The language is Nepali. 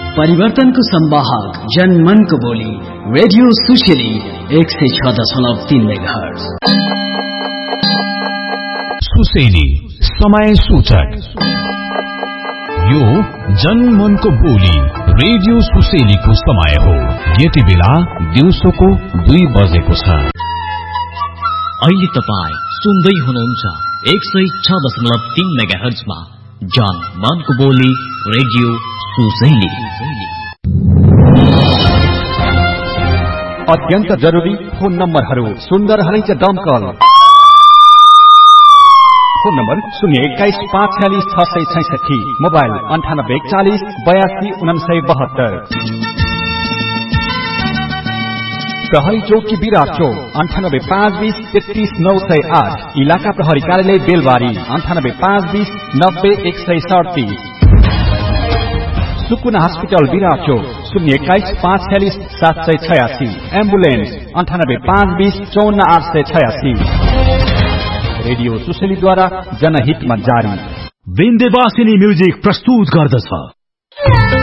परिवर्तनको संवाहक जनमनको बोली रेडियो सुशीली 106.3 मेगाहर्ज। सुशीली समय सूचक। यो जनमनको बोली रेडियो सुशीलीको समय हो। यति बेला दिउँसोको 2 बजेको छ। अहिले तपाई सुन्दै हुनुहुन्छ 106.3 मेगाहर्जमा जनमनको बोली रेडियो सुशीली। अत्यन्त जरुरी फोन नम्बरहरू सुन्दर हलैचा दमकल। Phone number 021-546-666, mobile 9840-82-9972। प्रहरी चौकी विराट चौक 98-520-33-908। इलाका प्रहरी कार्यालय बेलबारी 98-520-90-137। सुकुना हस्पिटल विराट चौक 021-546-786। एम्बुलेन्स 98-520-54-886। रेडियो सुशीलीद्वारा जनहितमा जारी। विन्ध्यवासिनी म्युजिक प्रस्तुत गर्दछ